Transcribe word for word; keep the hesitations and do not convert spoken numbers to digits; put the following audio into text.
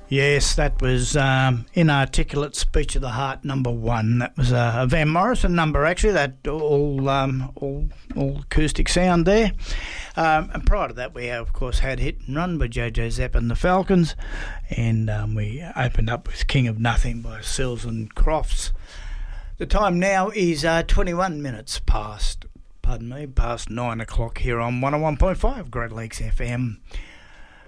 Yes, that was um, Inarticulate Speech of the Heart number one. That was a, a Van Morrison number, actually. That all um, all, all acoustic sound there. Um, and prior to that, we of course had Hit and Run by J J Zapp and the Falcons, and um, we opened up with King of Nothing by Sills and Crofts. The time now is uh, twenty-one minutes past, pardon me, past nine o'clock here on one oh one point five Great Lakes F M.